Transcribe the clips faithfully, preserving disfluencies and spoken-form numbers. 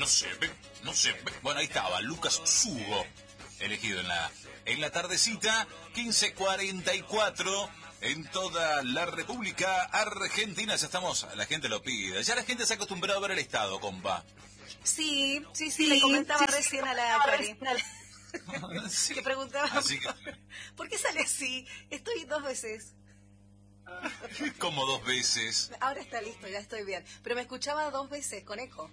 no se ve, no se ve. Bueno, ahí estaba, Lucas Sugo, elegido en la, en la tardecita, quince cuarenta y cuatro, en toda la República Argentina. Ya estamos, la gente lo pide. Ya la gente se ha acostumbrado a ver el estado, compa. Sí, sí, sí, le comentaba sí, recién sí, a la Cari. Sí. Que preguntaba, Así que... ¿por qué sale así? Estoy dos veces. Como dos veces. Ahora está listo, ya estoy bien. Pero me escuchaba dos veces con eco.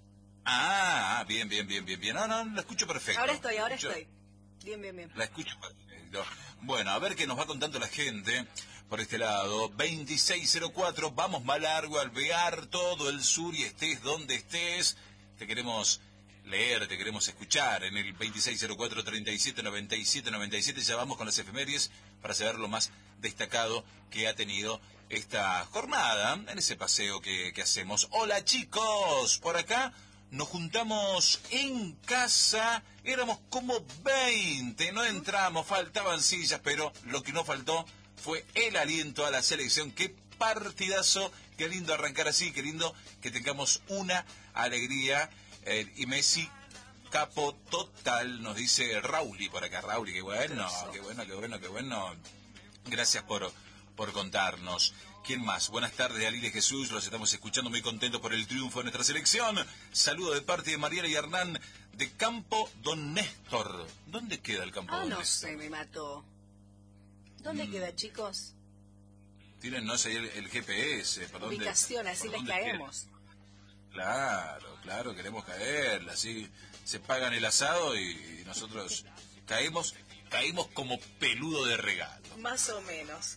Ah, bien, bien, bien, bien, bien. No, no, lo escucho perfecto. Ahora estoy, ahora escucho... estoy. Bien, bien, bien. La escucho perfecto. Bueno, a ver qué nos va contando la gente por este lado. veintiséis cero cuatro, vamos más largo, alvear todo el sur y estés donde estés. Te queremos leer, te queremos escuchar en el veintiséis cero cuatro, treinta y siete noventa y siete noventa y siete. Ya vamos con las efemérides para saber lo más destacado que ha tenido esta jornada en ese paseo que, que hacemos. Hola chicos, por acá nos juntamos en casa, éramos como veinte, no entramos, faltaban sillas, pero lo que no faltó fue el aliento a la selección. Qué partidazo, qué lindo arrancar así, qué lindo que tengamos una alegría. Eh, y Messi, capo total, nos dice Rauli por acá. Rauli, qué bueno, qué bueno, qué bueno, qué bueno. Gracias por, por contarnos. ¿Quién más? Buenas tardes, Ali de Jesús, los estamos escuchando muy contentos por el triunfo de nuestra selección. Saludo de parte de Mariela y Hernán de Campo Don Néstor. ¿Dónde queda el Campo ah, Don no Néstor? sé, me mató. ¿Dónde mm. queda, chicos? Tienen, no sé, el, el G P S. ¿Por dónde, ubicación, así les caemos. Queda? Claro, claro, queremos caer, así se pagan el asado y nosotros caemos, caemos como peludo de regalo. Más o menos.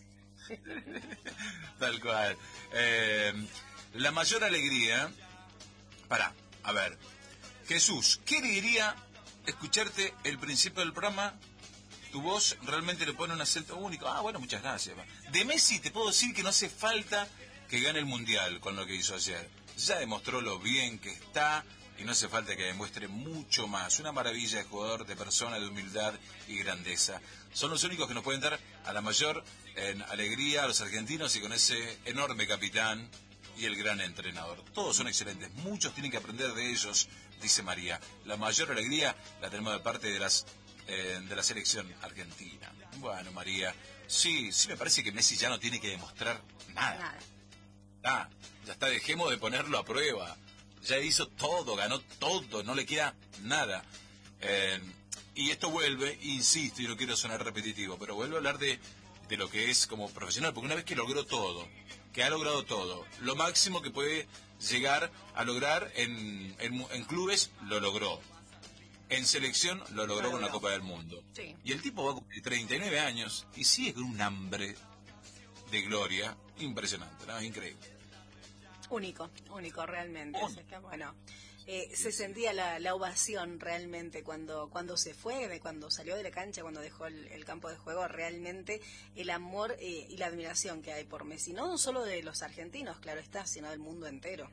Tal cual. Eh, la mayor alegría... Pará, a ver. Jesús, ¿qué diría escucharte el principio del programa? Tu voz realmente le pone un acento único. Ah, bueno, muchas gracias. De Messi te puedo decir que no hace falta que gane el Mundial con lo que hizo ayer. Ya demostró lo bien que está y no hace falta que demuestre mucho más. Una maravilla de jugador, de persona, de humildad y grandeza. Son los únicos que nos pueden dar a la mayor eh, alegría a los argentinos y con ese enorme capitán y el gran entrenador. Todos son excelentes, muchos tienen que aprender de ellos, dice María. La mayor alegría la tenemos de parte de las eh, de la selección argentina. Bueno, María, sí, sí me parece que Messi ya no tiene que demostrar nada. Nada. Ah, ya está, dejemos de ponerlo a prueba. Ya hizo todo, ganó todo, no le queda nada. Eh, y esto vuelve, insisto, y no quiero sonar repetitivo, pero vuelvo a hablar de, de lo que es como profesional, porque una vez que logró todo, que ha logrado todo, lo máximo que puede llegar a lograr en, en, en clubes, lo logró. En selección, lo logró con la Copa del Mundo. Sí. Y el tipo va a cumplir treinta y nueve años y sigue con un hambre de gloria impresionante, ¿no? Increíble. Único, único realmente. Oh. O sea, que, bueno, eh, se sentía la, la ovación realmente cuando cuando se fue, de cuando salió de la cancha, cuando dejó el, el campo de juego, realmente el amor eh, y la admiración que hay por Messi, no solo de los argentinos, claro está, sino del mundo entero.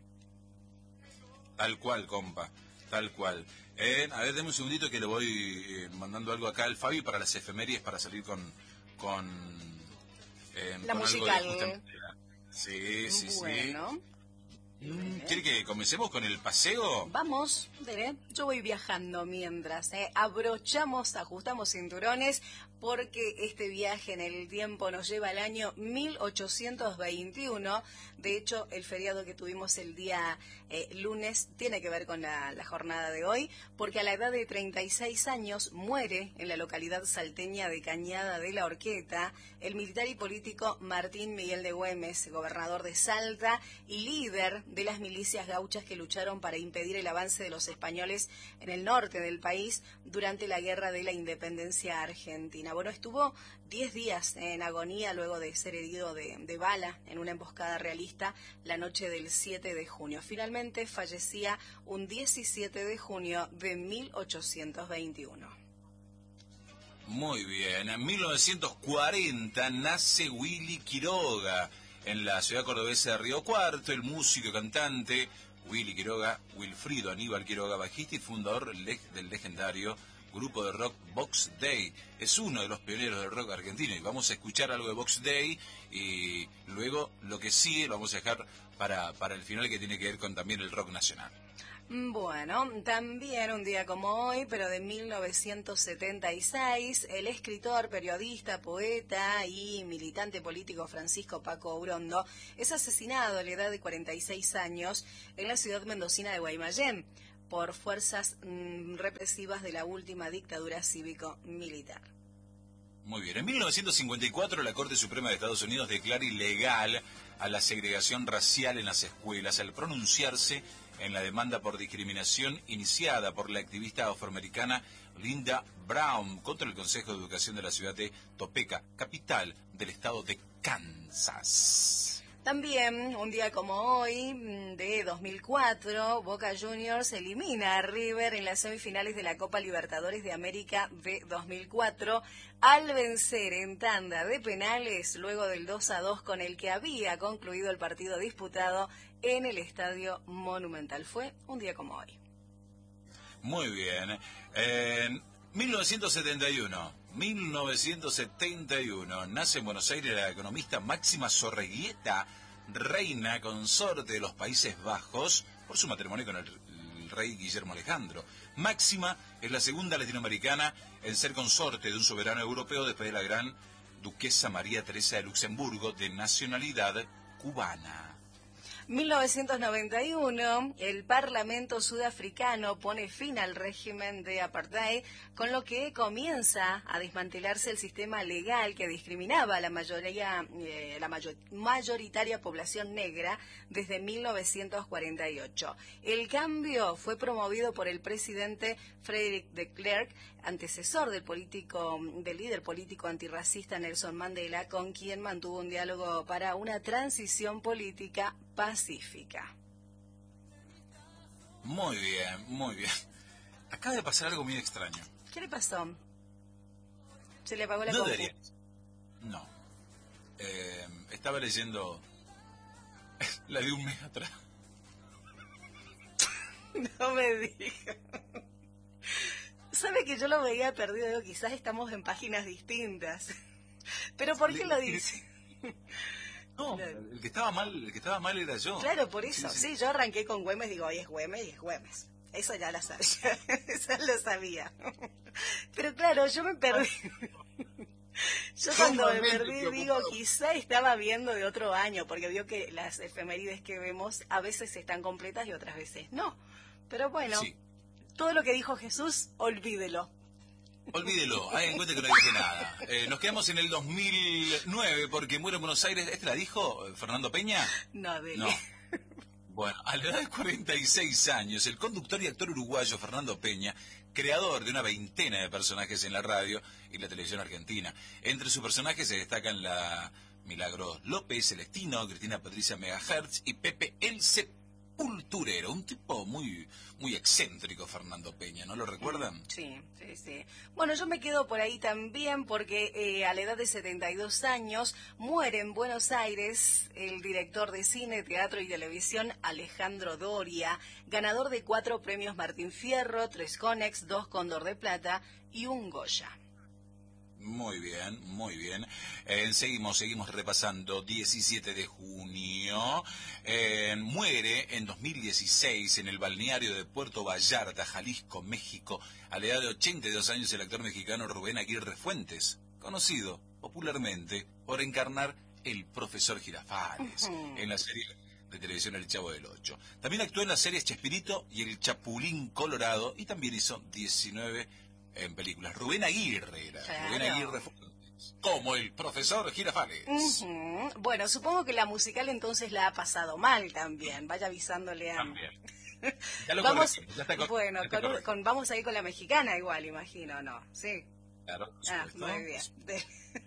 Tal cual, compa, tal cual. Eh, a ver, deme un segundito que le voy eh, mandando algo acá al Fabi para las efemérides, para salir con... con eh, la con musical. Algo de sí, sí, bueno. sí. ¿Quiere que comencemos con el paseo? Vamos, veré. Yo voy viajando mientras, ¿eh? Abrochamos, ajustamos cinturones, porque este viaje en el tiempo nos lleva al año mil ochocientos veintiuno. De hecho, el feriado que tuvimos el día eh, lunes tiene que ver con la, la jornada de hoy, porque a la edad de treinta y seis años muere en la localidad salteña de Cañada de la Horqueta el militar y político Martín Miguel de Güemes, gobernador de Salta y líder de las milicias gauchas que lucharon para impedir el avance de los españoles en el norte del país durante la Guerra de la Independencia Argentina. Bueno, estuvo diez días en agonía luego de ser herido de, de bala en una emboscada realista la noche del siete de junio. Finalmente fallecía un diecisiete de junio de mil ochocientos veintiuno. Muy bien, en mil novecientos cuarenta nace Willy Quiroga en la ciudad cordobesa de Río Cuarto, el músico y cantante Willy Quiroga, Wilfrido Aníbal Quiroga, bajista y fundador del legendario grupo de rock Box Day. Es uno de los pioneros del rock argentino y vamos a escuchar algo de Box Day y luego lo que sigue lo vamos a dejar para, para el final, que tiene que ver con también el rock nacional. Bueno, también un día como hoy, pero de mil novecientos setenta y seis, el escritor, periodista, poeta y militante político Francisco Paco Urondo es asesinado a la edad de cuarenta y seis años en la ciudad mendocina de Guaymallén por fuerzas mmm, represivas de la última dictadura cívico-militar. Muy bien. En mil novecientos cincuenta y cuatro, la Corte Suprema de Estados Unidos declara ilegal a la segregación racial en las escuelas al pronunciarse en la demanda por discriminación iniciada por la activista afroamericana Linda Brown contra el Consejo de Educación de la ciudad de Topeka, capital del estado de Kansas. También, un día como hoy, de dos mil cuatro, Boca Juniors elimina a River en las semifinales de la Copa Libertadores de América de dos mil cuatro al vencer en tanda de penales luego del dos a dos con el que había concluido el partido disputado en el Estadio Monumental. Fue un día como hoy. Muy bien. En mil novecientos setenta y uno, mil novecientos setenta y uno, nace en Buenos Aires la economista Máxima Zorreguieta, reina consorte de los Países Bajos, por su matrimonio con el, el rey Guillermo Alejandro. Máxima es la segunda latinoamericana en ser consorte de un soberano europeo después de la gran duquesa María Teresa de Luxemburgo, de nacionalidad cubana. mil novecientos noventa y uno, el Parlamento sudafricano pone fin al régimen de apartheid, con lo que comienza a desmantelarse el sistema legal que discriminaba a la mayoría, eh, la mayor, mayoritaria población negra desde mil novecientos cuarenta y ocho. El cambio fue promovido por el presidente Frederick de Klerk, antecesor del político, del líder político antirracista Nelson Mandela, con quien mantuvo un diálogo para una transición política pacífica. Muy bien, muy bien. Acaba de pasar algo muy extraño. ¿Qué le pasó? ¿Se le apagó la No compu? debería. No. Eh, estaba leyendo la de un mes atrás. No me diga. Sabe que yo lo veía perdido, digo, quizás estamos en páginas distintas. Pero ¿por qué lo dice? No, Claro. el que estaba mal, el que estaba mal era yo. Claro, por eso. Sí, Sí, sí. yo arranqué con Güemes, digo, hoy es Güemes y es Güemes. Eso ya lo sabía. Eso lo sabía. Pero claro, yo me perdí. Yo cuando me Sumamente perdí, digo, preocupado. quizá estaba viendo de otro año, porque vio que las efemérides que vemos a veces están completas y otras veces no. Pero bueno, Sí. todo lo que dijo Jesús, olvídelo. Olvídelo, hagan en cuenta que no dije nada. Eh, nos quedamos en el dos mil nueve porque muere en Buenos Aires. ¿Este la dijo eh, Fernando Peña? No, dele. No. Bueno, a la edad de cuarenta y seis años, el conductor y actor uruguayo Fernando Peña, creador de una veintena de personajes en la radio y la televisión argentina. Entre sus personajes se destacan la Milagros López, Celestino, Cristina Patricia Megahertz y Pepe el Sepulturero. Un tipo muy, muy excéntrico, Fernando Peña, ¿no lo recuerdan? Sí, sí, sí. Bueno, yo me quedo por ahí también porque eh, a la edad de setenta y dos años muere en Buenos Aires el director de cine, teatro y televisión Alejandro Doria, ganador de cuatro premios Martín Fierro, tres Conex, dos Cóndor de Plata y un Goya. Muy bien, muy bien. Eh, seguimos, seguimos repasando. diecisiete de junio. Eh, muere en dos mil dieciséis en el balneario de Puerto Vallarta, Jalisco, México, a la edad de ochenta y dos años, el actor mexicano Rubén Aguirre Fuentes, conocido popularmente por encarnar el profesor Girafales Ujú. en la serie de televisión El Chavo del Ocho. También actuó en las series Chespirito y El Chapulín Colorado y también hizo diecinueve en películas. Rubén Aguirre era. Claro. Rubén Aguirre Fuentes, como el profesor Girafales. Ujú. Bueno, supongo que la musical entonces la ha pasado mal también. Vaya avisándole a... También. Ya lo Vamos, corregimos, ya está cor- bueno, ya está con, un- corregido. con- vamos a ir con la mexicana igual, imagino, ¿no? Sí. Claro, por Ah, supuesto. muy bien. De-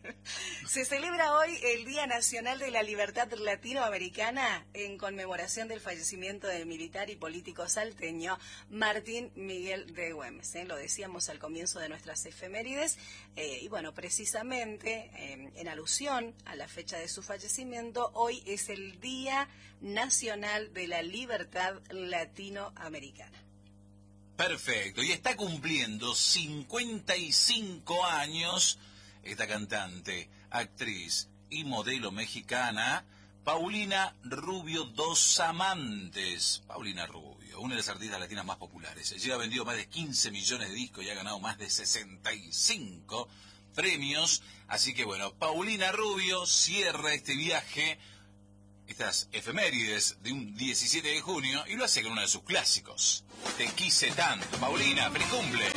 Se celebra hoy el Día Nacional de la Libertad Latinoamericana en conmemoración del fallecimiento del militar y político salteño Martín Miguel de Güemes. ¿eh? Lo decíamos al comienzo de nuestras efemérides. Eh, y bueno, precisamente eh, en alusión a la fecha de su fallecimiento, hoy es el Día Nacional de la Libertad Latinoamericana. Perfecto. Y está cumpliendo cincuenta y cinco años esta cantante, actriz y modelo mexicana, Paulina Rubio, Dos Amantes. Paulina Rubio, una de las artistas latinas más populares. Ella ha vendido más de quince millones de discos y ha ganado más de sesenta y cinco premios. Así que bueno, Paulina Rubio cierra este viaje, estas efemérides de un diecisiete de junio, y lo hace con uno de sus clásicos. Te quise tanto. Paulina, feliz cumple.